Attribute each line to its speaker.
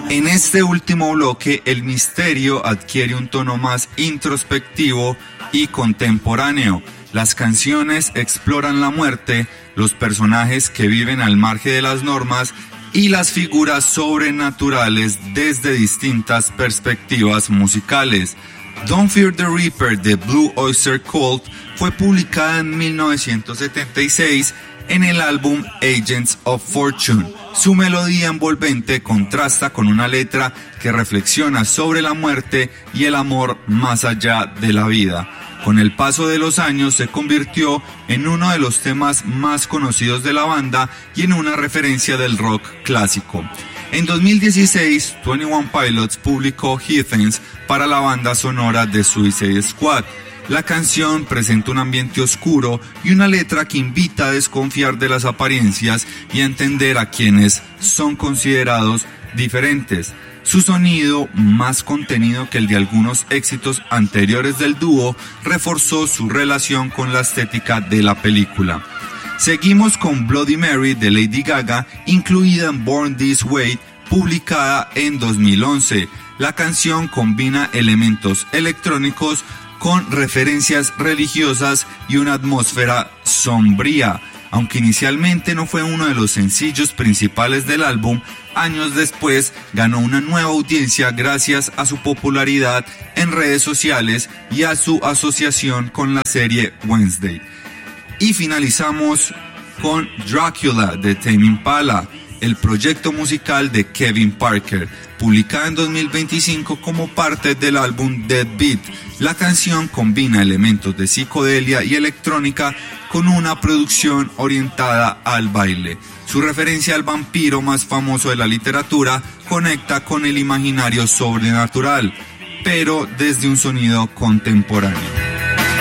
Speaker 1: En este último bloque, el misterio adquiere un tono más introspectivo y contemporáneo. Las canciones exploran la muerte, los personajes que viven al margen de las normas y las figuras sobrenaturales desde distintas perspectivas musicales. Don't Fear the Reaper de Blue Oyster Cult fue publicada en 1976 en el álbum Agents of Fortune. Su melodía envolvente contrasta con una letra que reflexiona sobre la muerte y el amor más allá de la vida. Con el paso de los años se convirtió en uno de los temas más conocidos de la banda y en una referencia del rock clásico. En 2016, 21 Pilots publicó Heathens para la banda sonora de Suicide Squad. La canción presenta un ambiente oscuro y una letra que invita a desconfiar de las apariencias y a entender a quienes son considerados diferentes. Su sonido, más contenido que el de algunos éxitos anteriores del dúo, reforzó su relación con la estética de la película. Seguimos con Bloody Mary de Lady Gaga, incluida en Born This Way, publicada en 2011. La canción combina elementos electrónicos con referencias religiosas y una atmósfera sombría. Aunque inicialmente no fue uno de los sencillos principales del álbum, años después ganó una nueva audiencia gracias a su popularidad en redes sociales y a su asociación con la serie Wednesday. Y finalizamos con Dracula de Tame Impala, el proyecto musical de Kevin Parker, publicada en 2025 como parte del álbum Dead Beat. La canción combina elementos de psicodelia y electrónica con una producción orientada al baile. Su referencia al vampiro más famoso de la literatura conecta con el imaginario sobrenatural, pero desde un sonido contemporáneo.